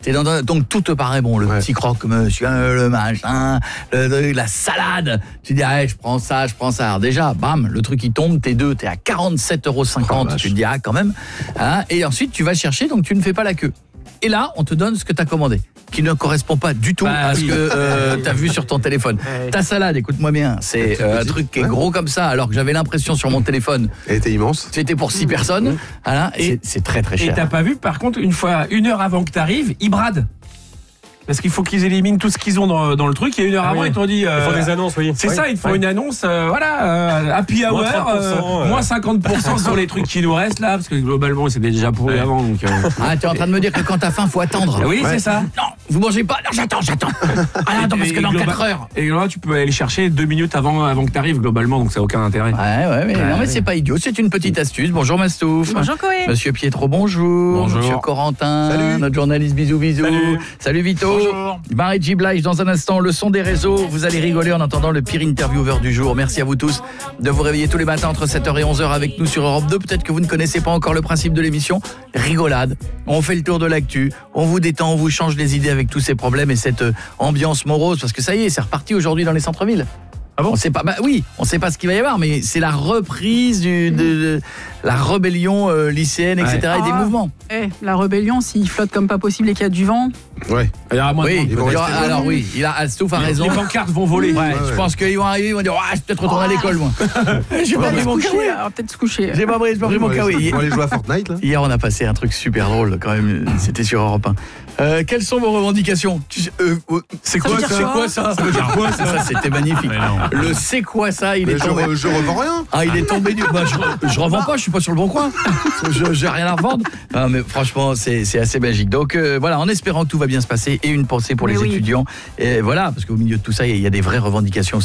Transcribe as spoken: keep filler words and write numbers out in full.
T'es dans, donc tout te paraît bon, le ouais. petit croque-monsieur, le machin, le, la salade. Tu dis, ah, je prends ça, je prends ça. Alors déjà, bam, le truc il tombe, t'es deux, t'es à quarante-sept euros cinquante. Oh, tu te dis, ah, quand même. Hein, et ensuite, tu vas chercher, donc tu ne fais pas la queue. Et là, on te donne ce que t'as commandé, qui ne correspond pas du tout bah, à ce oui. que euh, t'as vu sur ton téléphone. Ouais. Ta salade, écoute-moi bien, c'est euh, un truc qui est ouais. gros comme ça, alors que j'avais l'impression sur mon téléphone. Elle était immense. C'était pour six mmh. personnes. Mmh. Voilà, et c'est, c'est très très cher. Et t'as pas vu, par contre, une fois, une heure avant que t'arrives, ils bradent. Parce qu'il faut qu'ils éliminent tout ce qu'ils ont dans, dans le truc. Et une heure ah avant, oui. ils t'ont dit... Euh, ils font des annonces, oui. C'est oui. ça, ils font oui. une annonce, euh, voilà, euh, happy hour, euh, moins cinquante pour cent sur les trucs qui nous restent là, parce que globalement, c'était déjà pourri ouais. avant. Donc, euh... Ah, tu es en train de me dire que quand t'as faim, faut attendre. Oui, ouais. c'est ça. Non, vous mangez pas. Non, j'attends, j'attends. Ah, attends, parce que dans globa... quatre heures. Et là, tu peux aller chercher deux minutes avant, avant que t'arrives, globalement, donc ça n'a aucun intérêt. Ouais, ouais, mais, ouais, non, mais ouais. c'est pas idiot. C'est une petite astuce. Bonjour, Mastouf. Bonjour, Coé. Monsieur Pietro, bonjour. Bonjour. Monsieur Corentin. Salut. Notre journaliste, bisous, bisous. Salut. Salut, Vito. Bonjour. Marie Blige dans un instant, le son des réseaux. Vous allez rigoler en entendant le pire intervieweur du jour. Merci à vous tous de vous réveiller tous les matins entre sept heures et onze heures avec nous sur Europe deux. Peut-être que vous ne connaissez pas encore le principe de l'émission. Rigolade. On fait le tour de l'actu. On vous détend, on vous change les idées avec tous ces problèmes et cette ambiance morose. Parce que ça y est, c'est reparti aujourd'hui dans les centres-villes. Ah bon ? On sait pas, bah oui, on sait pas ce qu'il va y avoir, mais c'est la reprise du, de, de la rébellion euh, lycéenne, et cetera. Ouais. Et des ah, mouvements. Eh, la rébellion, s'il flotte comme pas possible et qu'il y a du vent. Ouais. Il y aura moins oui, de il y aura, alors oui, il a Alstouf a raison. Les pancartes vont voler. Ouais, ouais, je ouais. pense qu'ils vont arriver, ils vont dire oh, je vais peut-être retourner oh. à l'école moi. J'ai pas pris mon kawaii. Alors peut-être se coucher. J'ai pas pris, j'ai pas pris mon kawaii. On va aller jouer à Fortnite là. Hier on a passé un truc super drôle quand même, c'était sur Europe un. Euh, quelles sont vos revendications ? euh, C'est quoi ça ? C'est quoi ça ? Ça veut dire quoi ça ? Ça c'était magnifique. Le c'est quoi ça ? Il est je, tombé. re, je revends rien. Ah, il est tombé du bah, je, je revends pas, je suis pas sur le bon coin. Je j'ai rien à revendre. Ah, mais franchement, c'est c'est assez magique. Donc euh, voilà, en espérant que tout va bien se passer et une pensée pour mais les oui. étudiants et voilà parce qu'au milieu de tout ça, il y a des vraies revendications.